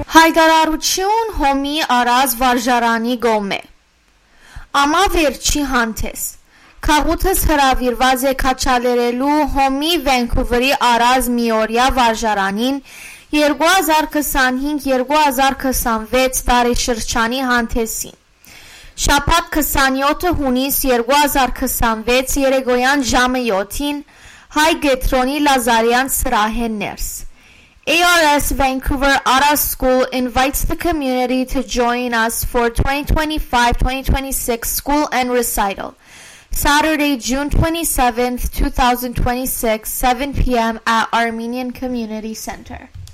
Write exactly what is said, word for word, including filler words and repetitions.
Հայտարարություն Հոմի Արազ վարժարանի գոմե Ամա վերջի հանդես Քաղուտս հրավիրված է քաչալերելու Հոմի Վենքուվերի Արազ միօրյա վարժարանին երկու հազար քսանհինգ երկու հազար քսանվեց տարեշրջանի հանդեսին Շաբաթ քսանյոթ հունիս երկու հազար քսանվեց երեկոյան ժամը յոթին Հայ Գետրոնի Լազարյան սրահեն ներս A R S Vancouver Aras School invites the community to join us for twenty twenty-five twenty twenty-six School End Recital, Saturday, June twenty-seventh, twenty twenty-six, seven p.m. at Armenian Community Center.